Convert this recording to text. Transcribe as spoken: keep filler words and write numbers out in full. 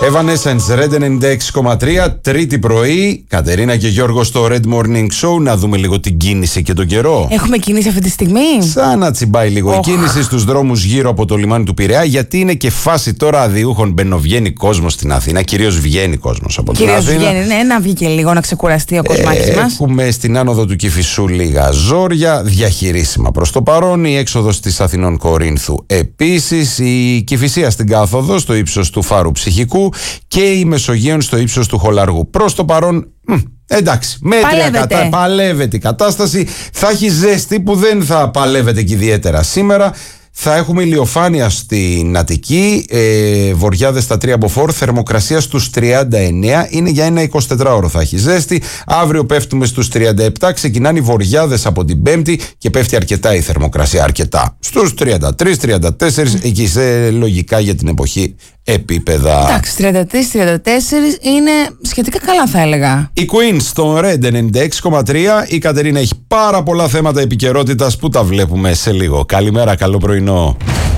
Evanescence, Red ενενήντα έξι κόμμα τρία, Τρίτη πρωί. Κατερίνα και Γιώργο στο Red Morning Show. Να δούμε λίγο την κίνηση και τον καιρό. Έχουμε κίνηση αυτή τη στιγμή. Σαν να τσιμπάει λίγο oh. η κίνηση στους δρόμους γύρω από το λιμάνι του Πειραιά, γιατί είναι και φάση τώρα αδιούχων. Μπαινοβγαίνει κόσμος στην Αθήνα. Κυρίως βγαίνει κόσμος από την Αθήνα. Κυρίως βγαίνει, ναι, να βγει και λίγο να ξεκουραστεί ο κοσμάκης ε, μας. Έχουμε στην άνοδο του Κηφισού λίγα ζόρια, διαχειρίσιμα προς το παρόν. Η έξοδος της Αθηνών Κορίνθου επίσης. Η Κηφισία στην κάθοδο στο ύψος του Φάρου Ψυχικού και η Μεσογείων στο ύψος του Χολαργού. Προς το παρόν, μ, εντάξει, μέτρια κατά, παλεύεται η κατάσταση. Θα έχει ζέστη που δεν θα παλεύεται και ιδιαίτερα σήμερα. Θα έχουμε ηλιοφάνεια στην Αττική, ε, βοριάδες στα τρία μποφόρ, θερμοκρασία στους τριάντα εννέα, είναι για ένα εικοσιτετράωρο θα έχει ζέστη. Αύριο πέφτουμε στους τριάντα επτά, ξεκινάνε οι βοριάδες από την Πέμπτη και πέφτει αρκετά η θερμοκρασία, αρκετά. Στους τριάντα τρία τριάντα τέσσερα, mm. εκεί σε λογικά για την εποχή επίπεδα. Εντάξει, τριάντα τρία τριάντα τέσσερα είναι σχετικά καλά θα έλεγα. Η Queen στον Red ενενήντα έξι κόμμα τρία, η Κατερίνα έχει πάρα πολλά θέματα επικαιρότητας που τα βλέπουμε σε λίγο. Καλημέρα, καλό πρωινό.